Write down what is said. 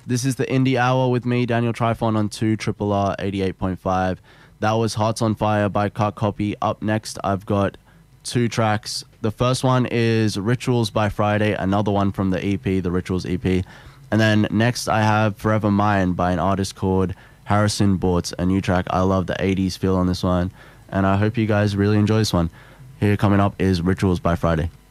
This is the Indie Hour with me, Daniel Trifon, on 2 Triple R 88.5. That was Hearts on Fire by Cut Copy. Up next, I've got 2 tracks. The first one is Rituals by Friday, another one from the EP, the Rituals EP. And then next, I have Forever Mine by an artist called Harrison Bortz, a new track. I love the 80s feel on this one, and I hope you guys really enjoy this one. Here coming up is Rituals by Friday.